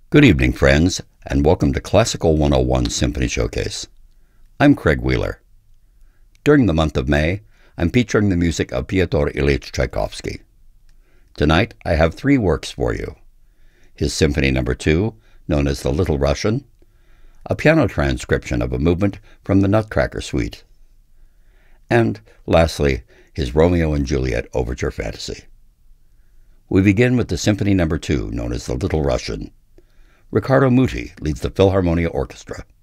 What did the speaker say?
Good evening, friends, and welcome to Classical 101 Symphony Showcase. I'm Craig Wheeler. During the month of May, I'm featuring the music of Pyotr Ilyich Tchaikovsky. Tonight, I have three works for you. His Symphony No. 2, known as the Little Russian, a piano transcription of a movement from the Nutcracker Suite, and, lastly, his Romeo and Juliet Overture Fantasy. We begin with the Symphony No. 2, known as the Little Russian. Riccardo Muti leads the Philharmonia Orchestra.